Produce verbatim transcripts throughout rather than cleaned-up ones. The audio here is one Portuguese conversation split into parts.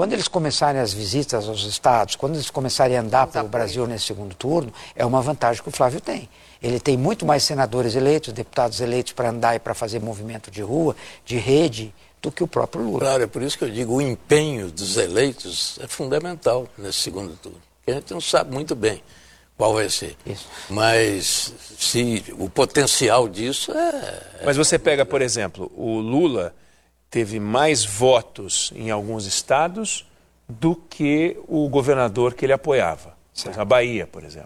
Quando eles começarem as visitas aos estados, quando eles começarem a andar pelo Brasil nesse segundo turno, é uma vantagem que o Flávio tem. Ele tem muito mais senadores eleitos, deputados eleitos para andar e para fazer movimento de rua, de rede, do que o próprio Lula. Claro, é por isso que eu digo, o empenho dos eleitos é fundamental nesse segundo turno. Porque a gente não sabe muito bem qual vai ser. Isso. Mas se, o potencial disso é... Mas você pega, por exemplo, o Lula teve mais votos em alguns estados do que o governador que ele apoiava. A Bahia, por exemplo.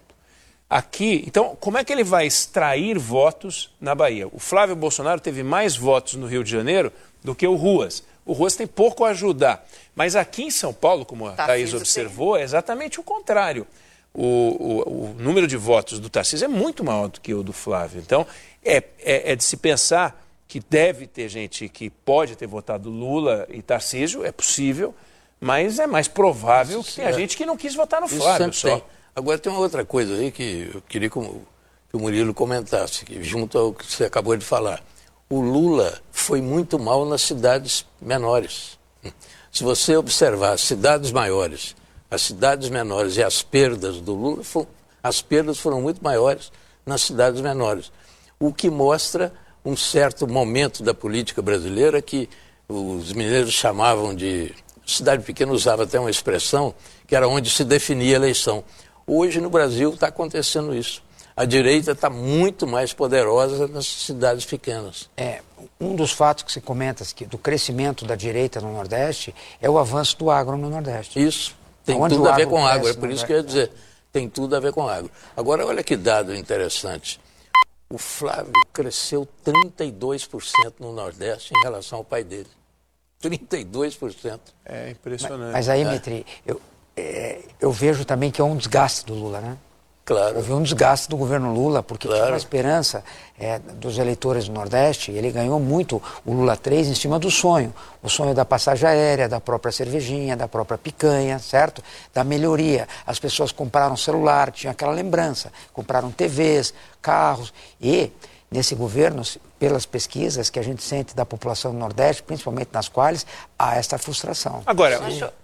Aqui, então, como é que ele vai extrair votos na Bahia? O Flávio Bolsonaro teve mais votos no Rio de Janeiro do que o Ruas. O Ruas tem pouco a ajudar. Mas aqui em São Paulo, como a Thaís observou, é exatamente o contrário. O, o, o número de votos do Tarcísio é muito maior do que o do Flávio. Então, é, é, é de se pensar que deve ter gente que pode ter votado Lula e Tarcísio, é possível, mas é mais provável que tenha gente que não quis votar no Flávio só. Tem. Agora tem uma outra coisa aí que eu queria que o Murilo comentasse, que junto ao que você acabou de falar. O Lula foi muito mal nas cidades menores. Se você observar as cidades maiores, as cidades menores e as perdas do Lula, as perdas foram muito maiores nas cidades menores. O que mostra um certo momento da política brasileira que os mineiros chamavam de... Cidade pequena usava até uma expressão que era onde se definia a eleição. Hoje no Brasil está acontecendo isso. A direita está muito mais poderosa nas cidades pequenas. É, um dos fatos que se comenta que do crescimento da direita no Nordeste é o avanço do agro no Nordeste. Isso, tem Onde tudo a ver com agro, é por isso que eu ia dizer, tem tudo a ver com agro. Agora, olha que dado interessante. O Flávio cresceu trinta e dois por cento no Nordeste em relação ao pai dele. trinta e dois por cento. É impressionante. Mas, mas aí, é. Mitri, eu, é, eu vejo também que é um desgaste do Lula, né? Claro. Houve um desgaste do governo Lula, porque claro. tinha uma esperança é, dos eleitores do Nordeste. Ele ganhou muito o Lula três em cima do sonho. O sonho da passagem aérea, da própria cervejinha, da própria picanha, certo? Da melhoria. As pessoas compraram celular, tinha aquela lembrança. Compraram T Vs, carros. E nesse governo, pelas pesquisas que a gente sente da população do Nordeste, principalmente nas quais, há essa frustração. Agora...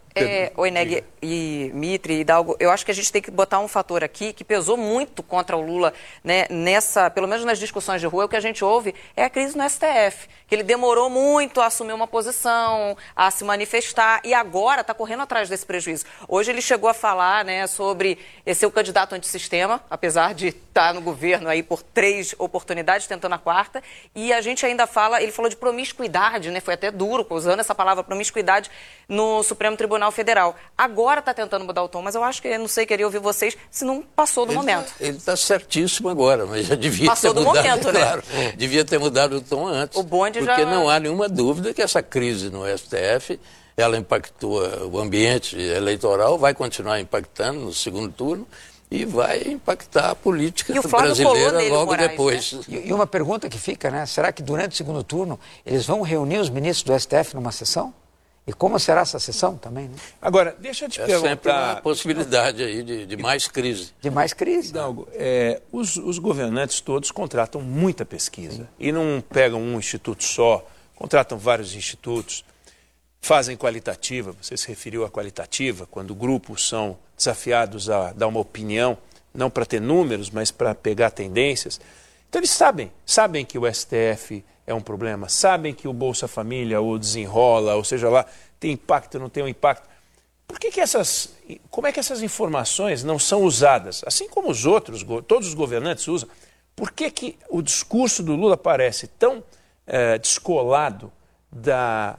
É, Oineg e Mitri e Hidalgo, eu acho que a gente tem que botar um fator aqui que pesou muito contra o Lula, né, nessa, pelo menos nas discussões de rua, o que a gente ouve é a crise no S T F, que ele demorou muito a assumir uma posição, a se manifestar, e agora está correndo atrás desse prejuízo. Hoje ele chegou a falar, né, sobre ser o candidato antissistema, apesar de estar no governo aí por três oportunidades, tentando a quarta, e a gente ainda fala, ele falou de promiscuidade, né, foi até duro usando essa palavra promiscuidade no Supremo Tribunal Federal. Agora está tentando mudar o tom, mas eu acho que, eu não sei, queria ouvir vocês, se não passou do ele momento. Tá, ele está certíssimo agora, mas já devia passou ter mudado. Momento, claro, né? Devia ter mudado o tom antes. O bonde porque já... não há nenhuma dúvida que essa crise no S T F, ela impactou o ambiente eleitoral, vai continuar impactando no segundo turno e vai impactar a política brasileira logo Moraes, depois. Né? E uma pergunta que fica, né? Será que durante o segundo turno eles vão reunir os ministros do S T F numa sessão? E como será essa sessão também, né? Agora, deixa eu te é perguntar... É sempre uma possibilidade aí de, de mais crise. De mais crise. Hidalgo, é, os, os governantes todos contratam muita pesquisa. Sim. E não pegam um instituto só, contratam vários institutos, fazem qualitativa, você se referiu à qualitativa, quando grupos são desafiados a dar uma opinião, não para ter números, mas para pegar tendências. Então eles sabem, sabem que o S T F... é um problema, sabem que o Bolsa Família ou desenrola, ou seja lá, tem impacto, não tem um impacto. Por que que essas, como é que essas informações não são usadas? Assim como os outros, todos os governantes usam, por que que o discurso do Lula parece tão é, descolado, da,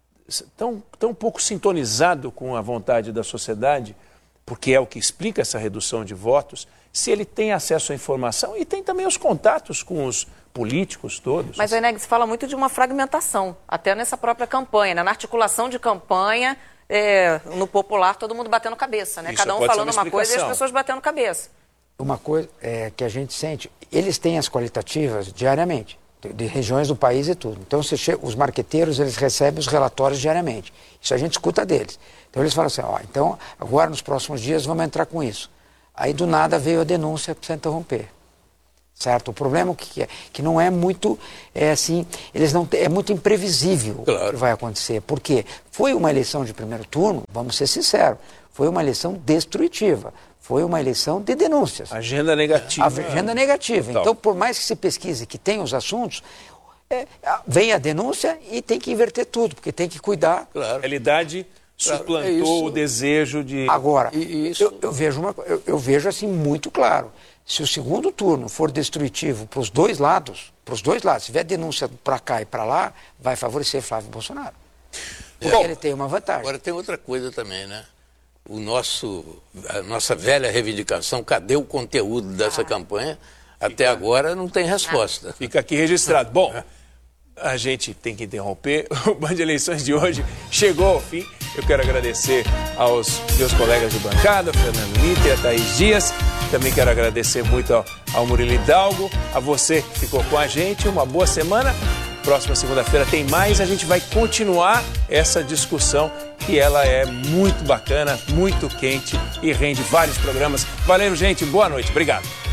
tão, tão pouco sintonizado com a vontade da sociedade, porque é o que explica essa redução de votos, se ele tem acesso à informação e tem também os contatos com os políticos todos. Mas, Oineg, se fala muito de uma fragmentação, até nessa própria campanha, né? Na articulação de campanha, é, no popular, todo mundo batendo cabeça, né? Isso Cada um falando uma, uma coisa e as pessoas batendo cabeça. Uma coisa é, que a gente sente, eles têm as qualitativas diariamente, de, de regiões do país e tudo. Então, se che... os marqueteiros, eles recebem os relatórios diariamente. Isso a gente escuta deles. Então, eles falam assim, ó, então, agora nos próximos dias vamos entrar com isso. Aí, do nada, veio a denúncia para você interromper. certo? O problema é o que é? Que não é muito, é assim, eles não é muito imprevisível claro. o que vai acontecer. Por quê? Foi uma eleição de primeiro turno, vamos ser sinceros, foi uma eleição destrutiva. Foi uma eleição de denúncias. Agenda negativa. Agenda negativa. Total. Então, por mais que se pesquise que tem os assuntos, é, vem a denúncia e tem que inverter tudo, porque tem que cuidar. Claro. A realidade suplantou é o desejo de... Agora, e isso... eu, eu, vejo uma, eu, eu vejo assim muito claro. Se o segundo turno for destrutivo para os dois lados, para os dois lados, se tiver denúncia para cá e para lá, vai favorecer Flávio Bolsonaro. Porque Bom, ele tem uma vantagem. Agora tem outra coisa também, né? O nosso, a nossa velha reivindicação, cadê o conteúdo dessa ah, campanha? Até agora não tem resposta. Fica aqui registrado. Bom, a gente tem que interromper. O Band Eleições de hoje chegou ao fim. Eu quero agradecer aos meus colegas de bancada, Fernando Mitter, a Thaís Dias. Também quero agradecer muito ao, ao Murilo Hidalgo, a você que ficou com a gente. Uma boa semana. Próxima segunda-feira tem mais. A gente vai continuar essa discussão que ela é muito bacana, muito quente e rende vários programas. Valeu, gente. Boa noite. Obrigado.